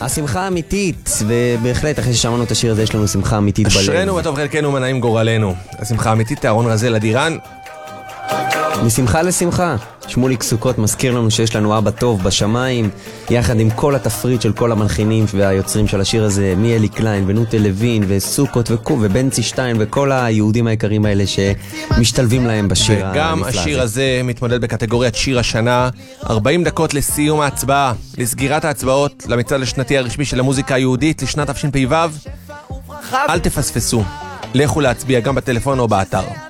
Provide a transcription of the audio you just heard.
השמחה האמיתית, ובהחלט אחרי ששמענו את השיר הזה יש לנו שמחה אמיתית בלב. אשרנו וטוב חלקנו ונעים גורלנו. השמחה האמיתית, אהרון רזל אדירן. משמחה לשמחה. שמוליק סוכות מזכיר לנו שיש לנו אבא טוב בשמיים, יחד עם כל התפריט של כל המלחינים והיוצרים של השיר הזה, מאלי קליין ונוטה לוין וסוכות ובנצי שטיין וכל היהודים היקרים האלה שמשתלבים להם בשיר הנפלא הזה. וגם השיר הזה מתמודד בקטגוריית שיר השנה. 40 דקות לסיום ההצבעה, לסגירת ההצבעות למצעד השנתי הרשמי של המוזיקה היהודית לשנת תשפ"ו. אל תפספסו, לכו להצביע גם בטלפון או באתר.